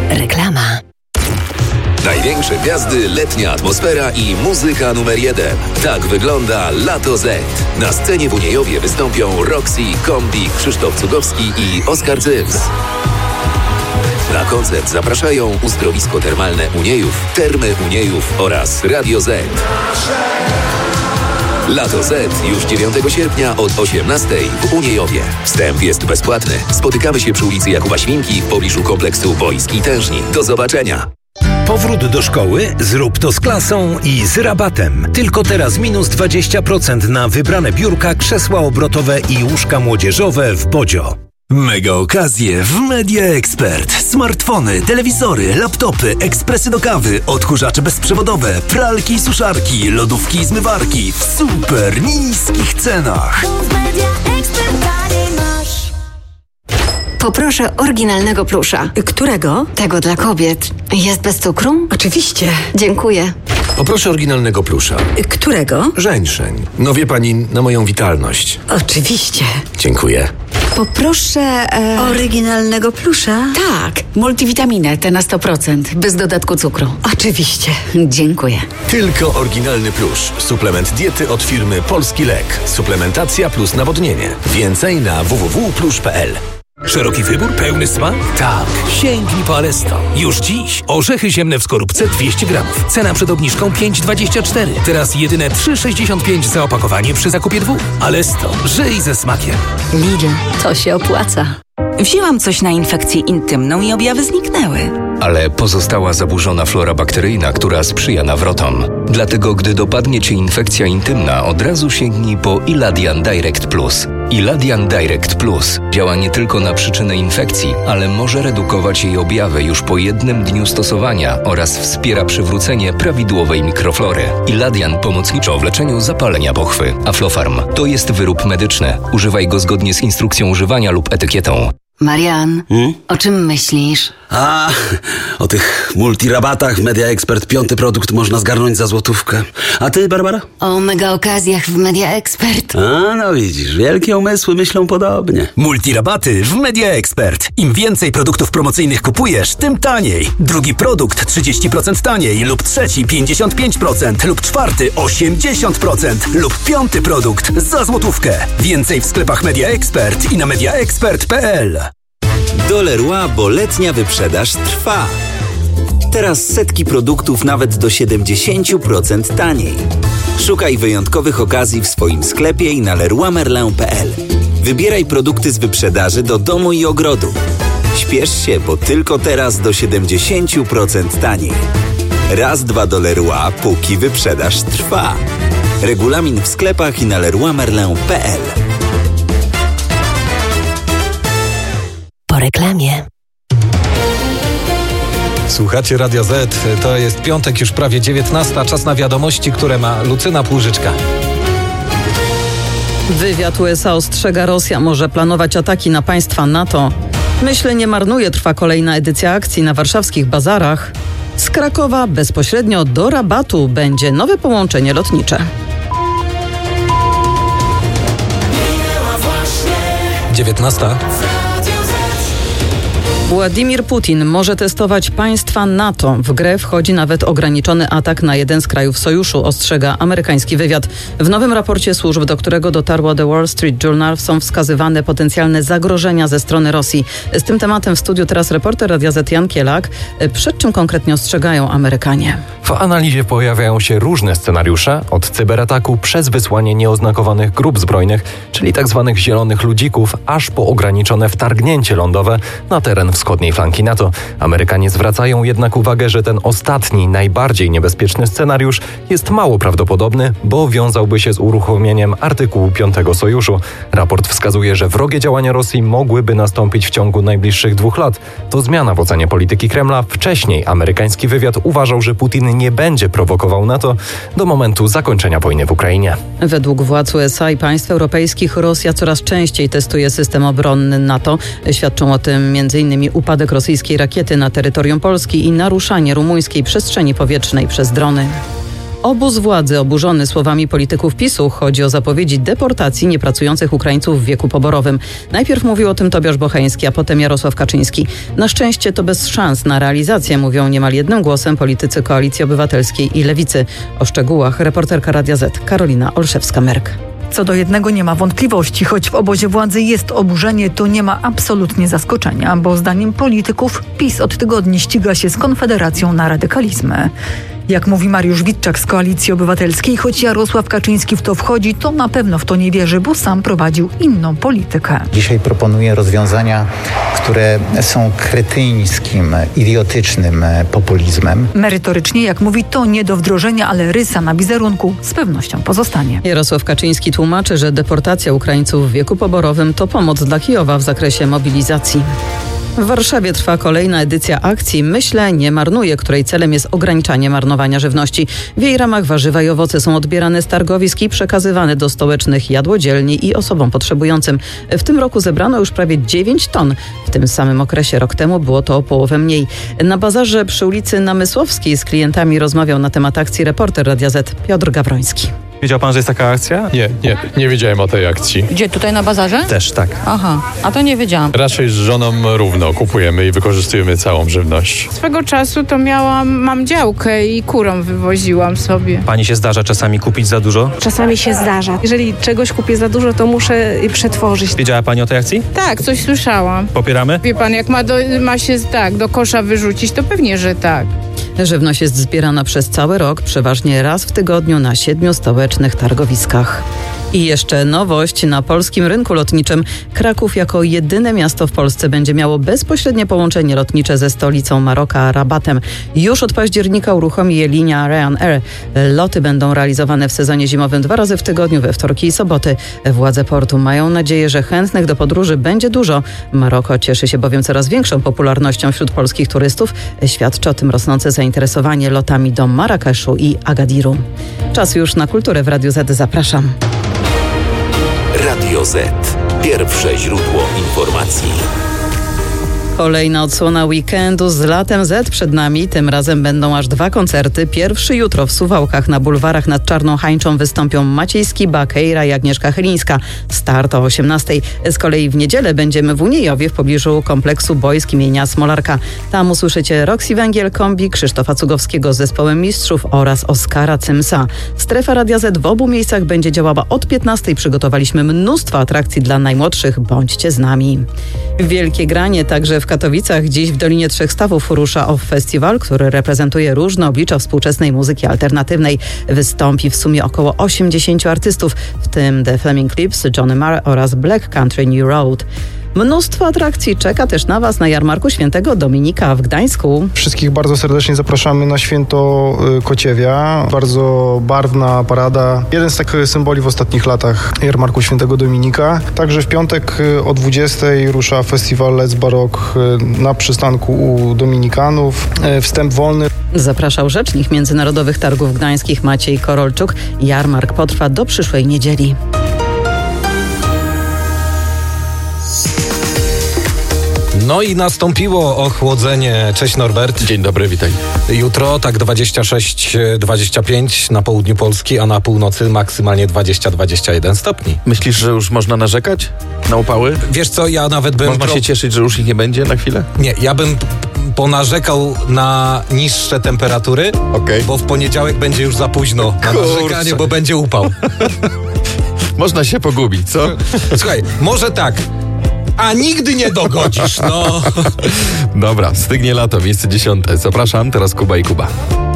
Reklama. Największe gwiazdy, letnia atmosfera i muzyka numer 1. Tak wygląda Lato Z. Na scenie w Uniejowie wystąpią Roxy, Kombi, Krzysztof Cugowski i Oskar Zyms. Na koncert zapraszają Uzdrowisko Termalne Uniejów, Termy Uniejów oraz Radio Z. Lato Z już 9 sierpnia od 18 w Uniejowie. Wstęp jest bezpłatny. Spotykamy się przy ulicy Jakuba Świnki w pobliżu kompleksu boisk i tężni. Do zobaczenia. Powrót do szkoły? Zrób to z klasą i z rabatem. Tylko teraz minus 20% na wybrane biurka, krzesła obrotowe i łóżka młodzieżowe w Bodzio. Mega okazje w Media Expert. Smartfony, telewizory, laptopy, ekspresy do kawy, odkurzacze bezprzewodowe, pralki i suszarki, lodówki i zmywarki w super niskich cenach. Poproszę oryginalnego plusza. Którego? Tego dla kobiet. Jest bez cukru? Oczywiście. Dziękuję. Poproszę oryginalnego plusza. Którego? Żeńszeń. No wie pani, na moją witalność. Oczywiście. Dziękuję. Poproszę oryginalnego plusza. Tak, multivitaminę, te na 100%, bez dodatku cukru. Oczywiście. Dziękuję. Tylko oryginalny plusz. Suplement diety od firmy Polski Lek. Suplementacja plus nawodnienie. Więcej na www.plusz.pl. Szeroki wybór, pełny smak? Tak. Sięgnij po Alesto. Już dziś. Orzechy ziemne w skorupce 200 gramów. Cena przed obniżką 5,24. Teraz jedyne 3,65 za opakowanie przy zakupie 2. Alesto. Żyj ze smakiem. Lidl, to się opłaca. Wzięłam coś na infekcję intymną i objawy zniknęły. Ale pozostała zaburzona flora bakteryjna, która sprzyja nawrotom. Dlatego, gdy dopadnie Cię infekcja intymna, od razu sięgnij po Iladian Direct Plus. Iladian Direct Plus działa nie tylko na przyczynę infekcji, ale może redukować jej objawy już po 1 dniu stosowania oraz wspiera przywrócenie prawidłowej mikroflory. Iladian pomocniczo w leczeniu zapalenia pochwy. Aflofarm to jest wyrób medyczny. Używaj go zgodnie z instrukcją używania lub etykietą. Marian, o czym myślisz? O tych multirabatach w Media Expert 5. produkt można zgarnąć za złotówkę. A ty, Barbara? O mega okazjach w Media Expert. No widzisz, wielkie umysły myślą podobnie. Multirabaty w Media Expert. Im więcej produktów promocyjnych kupujesz, tym taniej. Drugi produkt 30% taniej lub trzeci 55% lub czwarty 80% lub 5. produkt za złotówkę. Więcej w sklepach Media Expert i na mediaexpert.pl. Do Leroy, bo letnia wyprzedaż trwa. Teraz setki produktów nawet do 70% taniej. Szukaj wyjątkowych okazji w swoim sklepie i na leroymerlin.pl. Wybieraj produkty z wyprzedaży do domu i ogrodu. Śpiesz się, bo tylko teraz do 70% taniej. Raz, dwa do Leroy, póki wyprzedaż trwa. Regulamin w sklepach i na leroymerlin.pl. Po reklamie. Słuchacie Radia Z, to jest piątek, już prawie 19, czas na wiadomości, które ma Lucyna Płużyczka. Wywiad USA ostrzega, Rosja może planować ataki na państwa NATO. Myślę nie marnuje, trwa kolejna edycja akcji na warszawskich bazarach. Z Krakowa bezpośrednio do Rabatu będzie nowe połączenie lotnicze. 19. Władimir Putin może testować państwa NATO. W grę wchodzi nawet ograniczony atak na jeden z krajów sojuszu, ostrzega amerykański wywiad. W nowym raporcie służb, do którego dotarło The Wall Street Journal, są wskazywane potencjalne zagrożenia ze strony Rosji. Z tym tematem w studiu teraz reporter Radia Z Jan Kielak. Przed czym konkretnie ostrzegają Amerykanie? W analizie pojawiają się różne scenariusze, od cyberataku przez wysłanie nieoznakowanych grup zbrojnych, czyli tzw. zielonych ludzików, aż po ograniczone wtargnięcie lądowe na teren wschodniej flanki NATO. Amerykanie zwracają jednak uwagę, że ten ostatni, najbardziej niebezpieczny scenariusz jest mało prawdopodobny, bo wiązałby się z uruchomieniem artykułu 5 sojuszu. Raport wskazuje, że wrogie działania Rosji mogłyby nastąpić w ciągu najbliższych 2 lat. To zmiana w ocenie polityki Kremla. Wcześniej amerykański wywiad uważał, że Putin nie będzie prowokował NATO do momentu zakończenia wojny w Ukrainie. Według władz USA i państw europejskich Rosja coraz częściej testuje system obronny NATO. Świadczą o tym m.in. upadek rosyjskiej rakiety na terytorium Polski i naruszanie rumuńskiej przestrzeni powietrznej przez drony. Obóz władzy oburzony słowami polityków PiS-u. Chodzi o zapowiedzi deportacji niepracujących Ukraińców w wieku poborowym. Najpierw mówił o tym Tobiasz Bocheński, a potem Jarosław Kaczyński. Na szczęście to bez szans na realizację, mówią niemal jednym głosem politycy Koalicji Obywatelskiej i Lewicy. O szczegółach reporterka Radia Z Karolina Olszewska-Merk. Co do jednego nie ma wątpliwości, choć w obozie władzy jest oburzenie, to nie ma absolutnie zaskoczenia, bo zdaniem polityków PiS od tygodni ściga się z Konfederacją na radykalizmy. Jak mówi Mariusz Witczak z Koalicji Obywatelskiej, choć Jarosław Kaczyński w to wchodzi, to na pewno w to nie wierzy, bo sam prowadził inną politykę. Dzisiaj proponuję rozwiązania, które są kretyńskim, idiotycznym populizmem. Merytorycznie, jak mówi, to nie do wdrożenia, ale rysa na wizerunku z pewnością pozostanie. Jarosław Kaczyński tłumaczy, że deportacja Ukraińców w wieku poborowym to pomoc dla Kijowa w zakresie mobilizacji. W Warszawie trwa kolejna edycja akcji Myślę, nie marnuję, której celem jest ograniczanie marnowania żywności. W jej ramach warzywa i owoce są odbierane z targowisk i przekazywane do stołecznych jadłodzielni i osobom potrzebującym. W tym roku zebrano już prawie 9 ton. W tym samym okresie rok temu było to o połowę mniej. Na bazarze przy ulicy Namysłowskiej z klientami rozmawiał na temat akcji reporter Radia Z Piotr Gawroński. Wiedział pan, że jest taka akcja? Nie wiedziałem o tej akcji. Gdzie, tutaj na bazarze? Też tak. Aha, a to nie wiedziałam. Raczej z żoną równo kupujemy i wykorzystujemy całą żywność. Swego czasu to mam działkę i kurą wywoziłam sobie. Pani się zdarza czasami kupić za dużo? Czasami się zdarza. Jeżeli czegoś kupię za dużo, to muszę przetworzyć. Wiedziała pani o tej akcji? Tak, coś słyszałam. Popieramy? Wie pan, jak ma się do kosza wyrzucić, to pewnie, że tak. Żywność jest zbierana przez cały rok, przeważnie raz w tygodniu na 7 stołecznych targowiskach. I jeszcze nowość na polskim rynku lotniczym. Kraków jako jedyne miasto w Polsce będzie miało bezpośrednie połączenie lotnicze ze stolicą Maroka, Rabatem. Już od października uruchomi je linia Ryanair. Loty będą realizowane w sezonie zimowym 2 razy w tygodniu, we wtorki i soboty. Władze portu mają nadzieję, że chętnych do podróży będzie dużo. Maroko cieszy się bowiem coraz większą popularnością wśród polskich turystów. Świadczy o tym rosnące zainteresowanie lotami do Marrakeszu i Agadiru. Czas już na kulturę w Radiu Z. Zapraszam. Radio Z. Pierwsze źródło informacji. Kolejna odsłona weekendu z Latem Z przed nami. Tym razem będą aż 2 koncerty. Pierwszy jutro w Suwałkach na bulwarach nad Czarną Hańczą wystąpią Maciej Skiba, Keira i Agnieszka Chylińska. Start o 18:00. Z kolei w niedzielę będziemy w Uniejowie w pobliżu kompleksu boisk imienia Smolarka. Tam usłyszycie Roxy Węgiel, Kombi, Krzysztofa Cugowskiego z zespołem Mistrzów oraz Oskara Cymsa. Strefa Radia Z w obu miejscach będzie działała od 15:00. Przygotowaliśmy mnóstwo atrakcji dla najmłodszych. Bądźcie z nami. Wielkie granie także w Katowicach. Dziś w Dolinie Trzech Stawów rusza OFF Festiwal, który reprezentuje różne oblicza współczesnej muzyki alternatywnej. Wystąpi w sumie około 80 artystów, w tym The Flaming Lips, Johnny Marr oraz Black Country New Road. Mnóstwo atrakcji czeka też na Was na jarmarku Świętego Dominika w Gdańsku. Wszystkich bardzo serdecznie zapraszamy na święto Kociewia. Bardzo barwna parada. Jeden z takich symboli w ostatnich latach jarmarku Świętego Dominika. Także w piątek o 20:00 rusza festiwal Let's Baroque na przystanku u Dominikanów. Wstęp wolny. Zapraszał rzecznik Międzynarodowych Targów Gdańskich Maciej Korolczuk. Jarmark potrwa do przyszłej niedzieli. No i nastąpiło ochłodzenie. Cześć Norbert. Dzień dobry, witaj. Jutro tak 26-25 na południu Polski, a na północy maksymalnie 20-21 stopni. Myślisz, że już można narzekać na upały? Wiesz co, ja nawet bym... Można się cieszyć, że już ich nie będzie na chwilę? Nie, ja bym ponarzekał na niższe temperatury, bo w poniedziałek będzie już za późno na narzekanie, bo będzie upał. Można się pogubić, co? Słuchaj, może tak. A nigdy nie dogodzisz, no. Dobra, stygnie lato, miejsce 10. Zapraszam, teraz Kuba i Kuba.